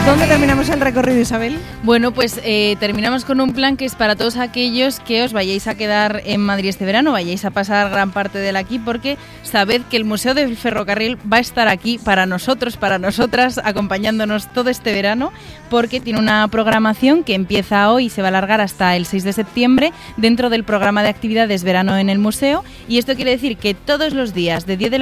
¿Dónde terminamos el recorrido, Isabel? Bueno, pues terminamos con un plan que es para todos aquellos que os vayáis a quedar en Madrid este verano, vayáis a pasar gran parte del aquí, porque sabed que el Museo del Ferrocarril va a estar aquí para nosotros, para nosotras, acompañándonos todo este verano, porque tiene una programación que empieza hoy y se va a alargar hasta el 6 de septiembre dentro del programa de actividades Verano en el Museo, y esto quiere decir que todos los días de 10 de la